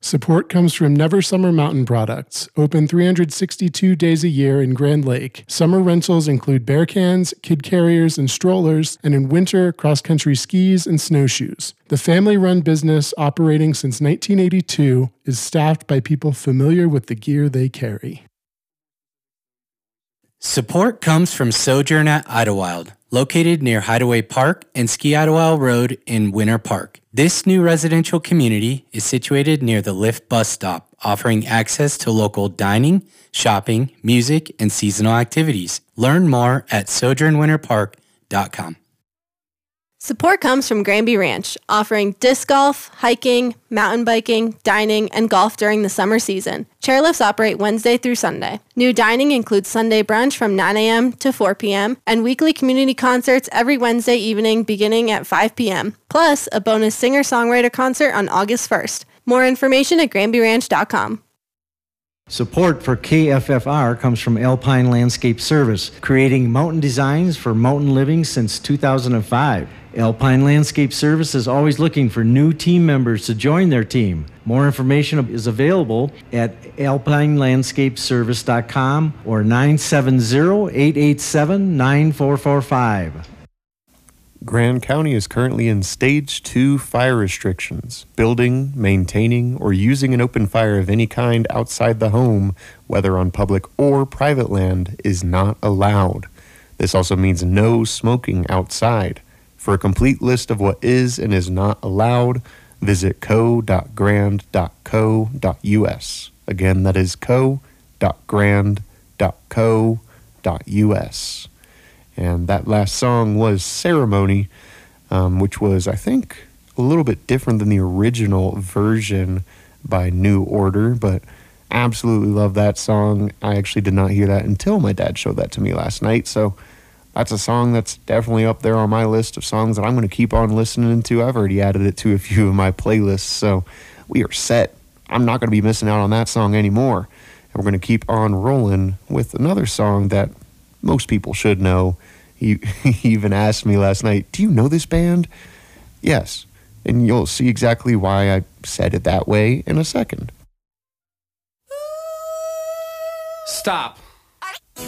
Support comes from Never Summer Mountain Products, open 362 days a year in Grand Lake. Summer rentals include bear cans, kid carriers, and strollers, and in winter, cross-country skis and snowshoes. The family-run business, operating since 1982, is staffed by people familiar with the gear they carry. Support comes from Sojourn at Idlewild, located near Hideaway Park and Ski Idlewild Road in Winter Park. This new residential community is situated near the Lyft bus stop, offering access to local dining, shopping, music, and seasonal activities. Learn more at sojournwinterpark.com. Support comes from Granby Ranch, offering disc golf, hiking, mountain biking, dining, and golf during the summer season. Chairlifts operate Wednesday through Sunday. New dining includes Sunday brunch from 9 a.m. to 4 p.m. and weekly community concerts every Wednesday evening beginning at 5 p.m. Plus a bonus singer-songwriter concert on August 1st. More information at granbyranch.com. Support for KFFR comes from Alpine Landscape Service, creating mountain designs for mountain living since 2005. Alpine Landscape Service is always looking for new team members to join their team. More information is available at alpinelandscapeservice.com or 970-887-9445. Grand County is currently in Stage 2 fire restrictions. Building, maintaining, or using an open fire of any kind outside the home, whether on public or private land, is not allowed. This also means no smoking outside. For a complete list of what is and is not allowed, visit co.grand.co.us. Again, that is co.grand.co.us. And that last song was Ceremony, which was, I think, a little bit different than the original version by New Order, but absolutely love that song. I actually did not hear that until my dad showed that to me last night, so that's a song that's definitely up there on my list of songs that I'm going to keep on listening to. I've already added it to a few of my playlists, so we are set. I'm not going to be missing out on that song anymore. And we're going to keep on rolling with another song that most people should know. He even asked me last night, do you know this band? Yes, and you'll see exactly why I said it that way in a second. Stop.